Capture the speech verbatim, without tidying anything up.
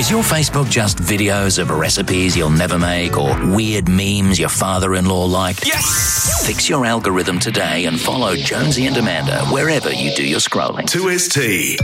Is your Facebook just videos of recipes you'll never make or weird memes your father-in-law liked? Yes! Fix your algorithm today and follow Jonesy and Amanda wherever you do your scrolling. two S T.